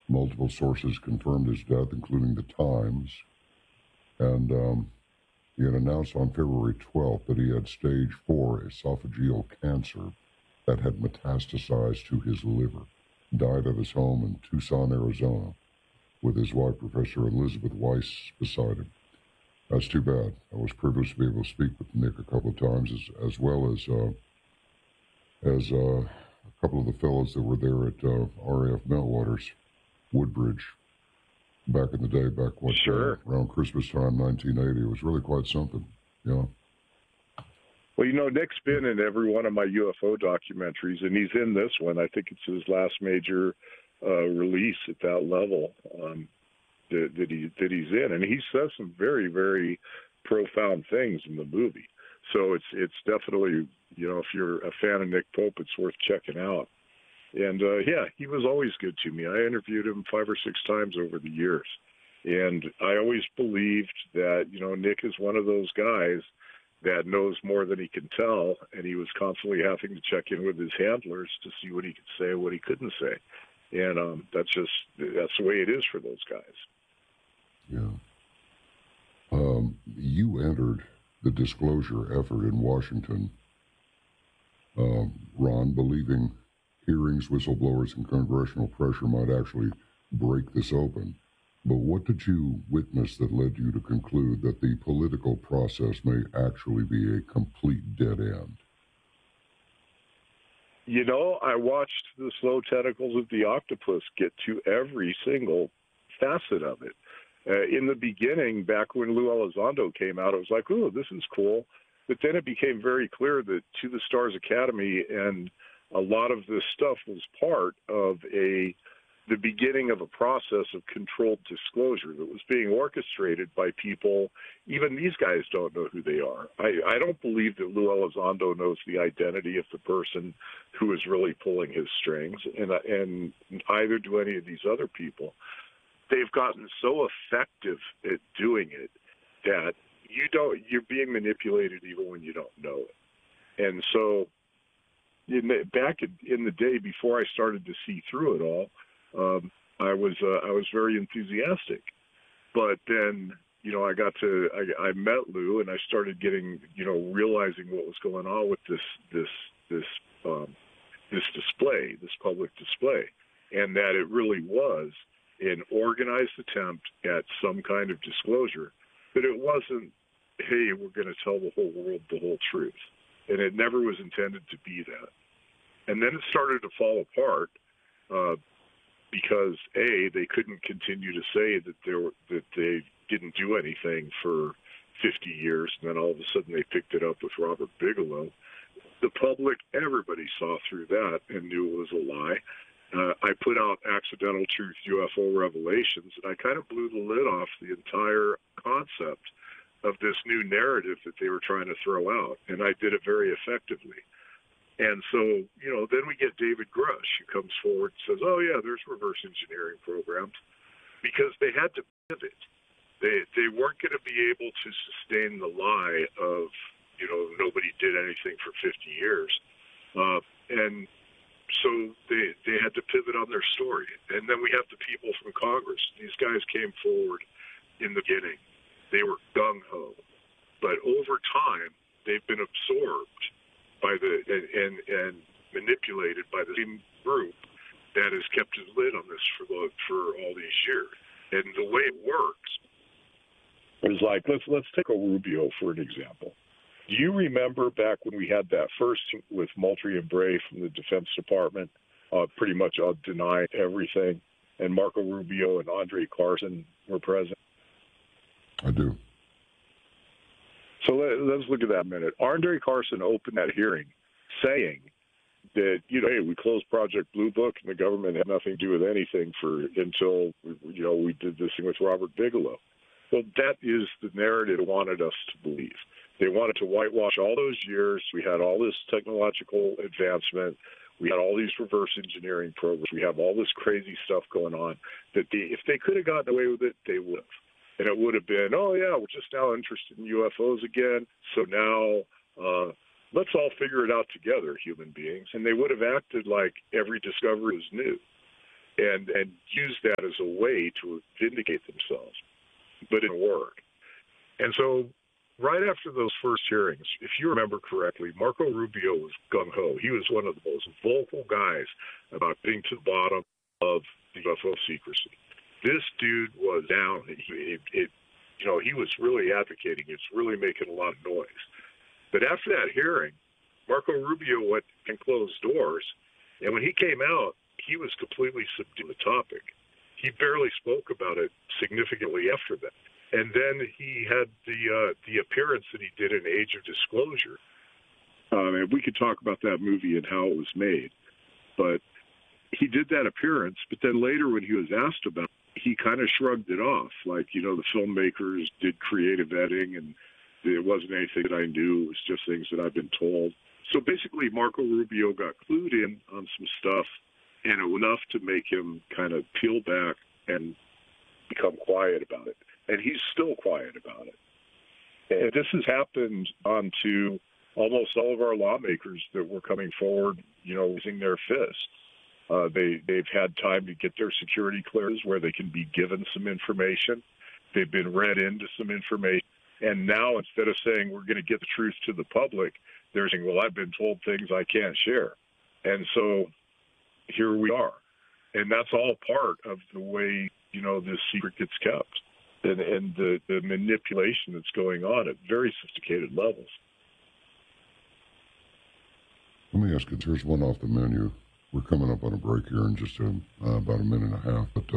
Multiple sources confirmed his death, including the Times. And he had announced on February 12th that he had stage 4 esophageal cancer that had metastasized to his liver. Died at his home in Tucson, Arizona, with his wife, Professor Elizabeth Weiss, beside him. That's too bad. I was privileged to be able to speak with Nick a couple of times, as well as a couple of the fellows that were there at RAF Meltwater's Woodbridge back in the day, around Christmas time, 1980. It was really quite something, Well, Nick's been in every one of my UFO documentaries, and he's in this one. I think it's his last major release at that level that he's in, and he says some very, very profound things in the movie. So it's definitely, if you're a fan of Nick Pope, it's worth checking out. And he was always good to me. I interviewed him 5 or 6 times over the years, and I always believed that Nick is one of those guys that knows more than he can tell, and he was constantly having to check in with his handlers to see what he could say and what he couldn't say. And that's the way it is for those guys. Yeah. You entered the disclosure effort in Washington, Ron, believing hearings, whistleblowers, and congressional pressure might actually break this open. But what did you witness that led you to conclude that the political process may actually be a complete dead end? I watched the slow tentacles of the octopus get to every single facet of it. In the beginning, back when Lou Elizondo came out, it was like, ooh, this is cool. But then it became very clear that To the Stars Academy and a lot of this stuff was part of the beginning of a process of controlled disclosure that was being orchestrated by people. Even these guys don't know who they are. I don't believe that Lou Elizondo knows the identity of the person who is really pulling his strings, and either do any of these other people. They've gotten so effective at doing it that you're being manipulated even when you don't know it. And so back in the day before I started to see through it all, I was very enthusiastic, but then I met Lou, and I started getting realizing what was going on with this display, this public display, and that it really was an organized attempt at some kind of disclosure. But it wasn't, hey, we're going to tell the whole world the whole truth, and it never was intended to be that. And then it started to fall apart. Because they couldn't continue to say that they didn't do anything for 50 years, and then all of a sudden they picked it up with Robert Bigelow. The public, everybody saw through that and knew it was a lie. I put out Accidental Truth UFO Revelations, and I kind of blew the lid off the entire concept of this new narrative that they were trying to throw out, and I did it very effectively. And so, then we get David Grush, who comes forward and says, oh, yeah, there's reverse engineering programs, because they had to pivot. They weren't going to be able to sustain the lie of, nobody did anything for 50 years. And so they had to pivot on their story. And then we have the people from Congress. These guys came forward in the beginning. They were gung-ho. But over time, they've been absorbed by and manipulated by the same group that has kept his lid on this for all these years. And the way it works is like, let's take a Rubio for an example. Do you remember back when we had that first with Moultrie and Bray from the Defense Department, pretty much denying everything, and Marco Rubio and Andre Carson were present? I do. So let's look at that a minute. Andre Carson opened that hearing saying that, hey, we closed Project Blue Book and the government had nothing to do with anything until we did this thing with Robert Bigelow. Well, that is the narrative they wanted us to believe. They wanted to whitewash all those years. We had all this technological advancement. We had all these reverse engineering programs. We have all this crazy stuff going on that if they could have gotten away with it, they would have. And it would have been, oh, yeah, we're just now interested in UFOs again. So now let's all figure it out together, human beings. And they would have acted like every discovery was new. and use that as a way to vindicate themselves. But it didn't work. And so right after those first hearings, if you remember correctly, Marco Rubio was gung-ho. He was one of the most vocal guys about getting to the bottom of the UFO secrecy. This dude was down. He was really advocating. It's really making a lot of noise. But after that hearing, Marco Rubio went and closed doors, and when he came out, he was completely subdued to the topic. He barely spoke about it significantly after that. And then he had the appearance that he did in Age of Disclosure. And we could talk about that movie and how it was made. But he did that appearance, but then later when he was asked about it, he kind of shrugged it off. Like, the filmmakers did creative editing, and it wasn't anything that I knew. It was just things that I've been told. So basically, Marco Rubio got clued in on some stuff, and it was enough to make him kind of peel back and become quiet about it. And he's still quiet about it. And this has happened onto almost all of our lawmakers that were coming forward, using their fists. They've had time to get their security clearance where they can be given some information. They've been read into some information. And now instead of saying we're going to get the truth to the public, they're saying, well, I've been told things I can't share. And so here we are. And that's all part of the way, this secret gets kept and the manipulation that's going on at very sophisticated levels. Let me ask you, here's one off the menu. We're coming up on a break here in just about a minute and a half, but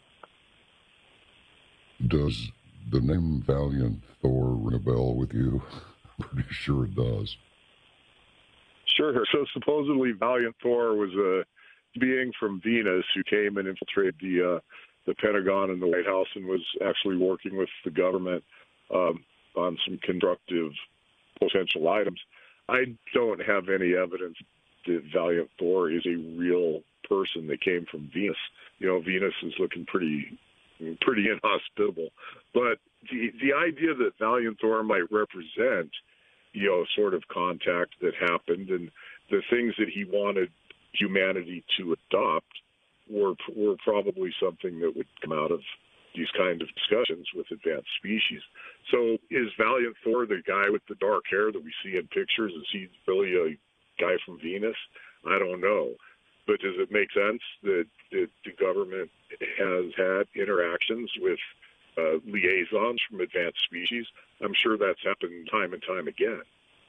does the name Valiant Thor ring a bell with you? I'm pretty sure it does. Sure. So supposedly Valiant Thor was a being from Venus who came and infiltrated the Pentagon and the White House and was actually working with the government on some constructive potential items. I don't have any evidence that Valiant Thor is a real person that came from Venus. Venus is looking pretty inhospitable. But the idea that Valiant Thor might represent, sort of contact that happened and the things that he wanted humanity to adopt were probably something that would come out of these kind of discussions with advanced species. So is Valiant Thor the guy with the dark hair that we see in pictures? Is he really a guy from Venus? I don't know. But does it make sense that the government has had interactions with liaisons from advanced species? I'm sure that's happened time and time again.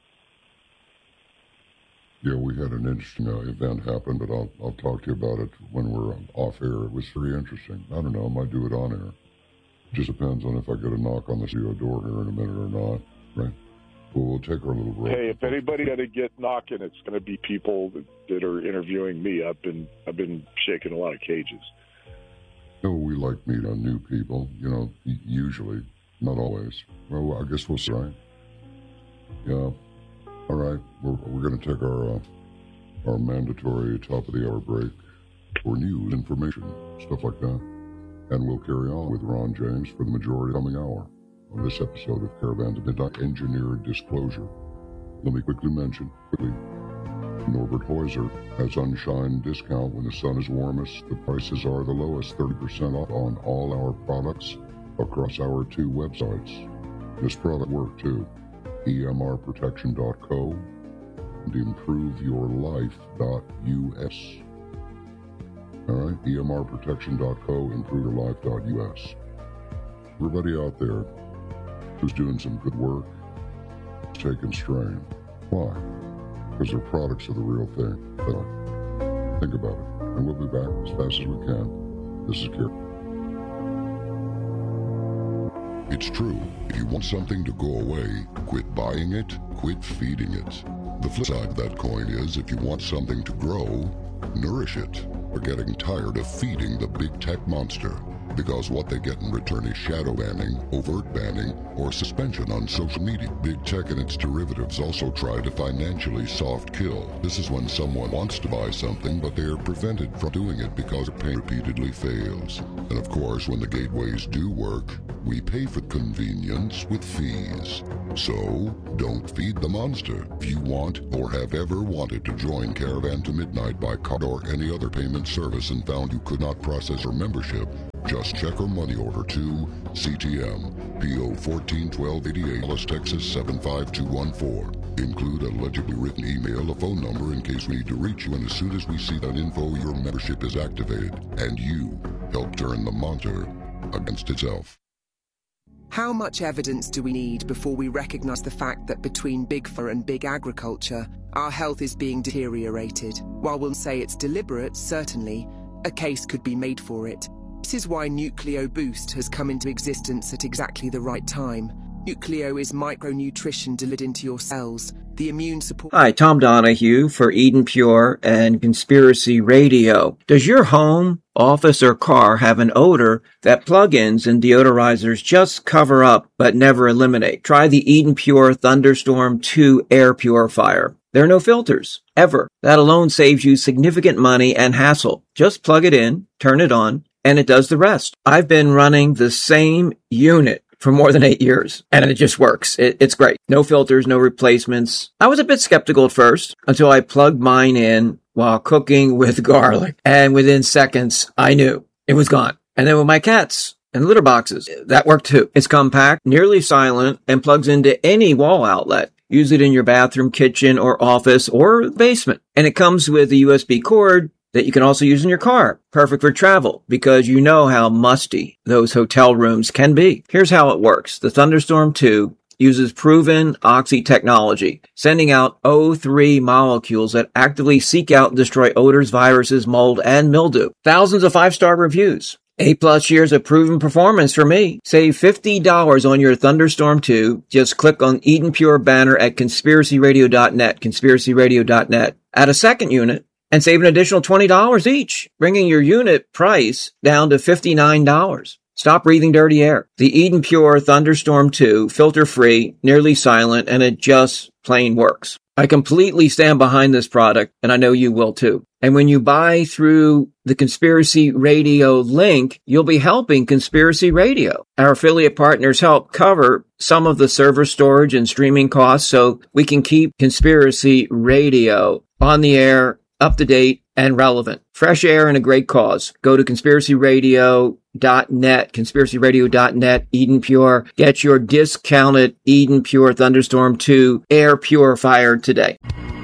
Yeah, we had an interesting event happen, but I'll talk to you about it when we're off air. It was very interesting. I don't know, I might do it on air. It just depends on if I get a knock on the studio door here in a minute or not, right? We'll take our little break. Hey, if anybody had to get knocking, it's going to be people that are interviewing me. I've been shaking a lot of cages. We like meeting new people, usually, not always. Well, I guess we'll see, right? Yeah. All right, we're going to take our mandatory top of the hour break for news, information, stuff like that, and we'll carry on with Ron James for the majority of the coming hour on this episode of Caravan to Midnight Engineered Disclosure. Let me quickly mention, Norbert Heuser has Sunshine discount when the sun is warmest. The prices are the lowest, 30% off on all our products across our 2 websites. This product work too. EMRprotection.co and ImproveYourLife.us. All right, EMRprotection.co, ImproveYourLife.us. Everybody out there who's doing some good work is taking strain. Why? Because their products are the real thing. Think about it. And we'll be back as fast as we can. This is Kieran. It's true. If you want something to go away, quit buying it, quit feeding it. The flip side of that coin is if you want something to grow, nourish it. We're getting tired of feeding the big tech monster because what they get in return is shadow banning, overt banning, or suspension on social media. Big tech and its derivatives also try to financially soft kill. This is when someone wants to buy something, but they are prevented from doing it because their pay repeatedly fails. And of course, when the gateways do work, we pay for convenience with fees. So, don't feed the monster. If you want or have ever wanted to join Caravan to Midnight by card or any other payment service and found you could not process your membership, just check or money order to CTM, PO 141288, Dallas, Texas 75214. Include a legibly written email, a phone number in case we need to reach you, and as soon as we see that info, your membership is activated, and you help turn the monster against itself. How much evidence do we need before we recognize the fact that between Big Pharma and Big Agriculture, our health is being deteriorated? While we'll say it's deliberate, certainly, a case could be made for it. This is why Nucleo Boost has come into existence at exactly the right time. Nucleo is micronutrition delivered into your cells. The immune support... Hi, Tom Donahue for Eden Pure and Conspiracy Radio. Does your home, office, or car have an odor that plugins and deodorizers just cover up but never eliminate? Try the Eden Pure Thunderstorm 2 air purifier. There are no filters, ever. That alone saves you significant money and hassle. Just plug it in, turn it on, and it does the rest. I've been running the same unit for more than 8 years, and it just works. It's great. No filters, no replacements. I was a bit skeptical at first until I plugged mine in while cooking with garlic, and within seconds, I knew it was gone. And then with my cats and litter boxes, that worked too. It's compact, nearly silent, and plugs into any wall outlet. Use it in your bathroom, kitchen, or office, or basement. And it comes with a USB cord that you can also use in your car. Perfect for travel, because you know how musty those hotel rooms can be. Here's how it works. The Thunderstorm 2 uses proven oxy technology, sending out O3 molecules that actively seek out and destroy odors, viruses, mold, and mildew. Thousands of 5-star reviews. 8+ years of proven performance for me. Save $50 on your Thunderstorm 2. Just click on Eden Pure banner at conspiracyradio.net, conspiracyradio.net. Add a second unit and save an additional $20 each, bringing your unit price down to $59. Stop breathing dirty air. The Eden Pure Thunderstorm 2, filter-free, nearly silent, and it just plain works. I completely stand behind this product, and I know you will too. And when you buy through the Conspiracy Radio link, you'll be helping Conspiracy Radio. Our affiliate partners help cover some of the server storage and streaming costs so we can keep Conspiracy Radio on the air, up to date, and relevant. Fresh air and a great cause. Go to conspiracyradio.net, conspiracyradio.net, Eden Pure. Get your discounted Eden Pure Thunderstorm 2 air purifier today.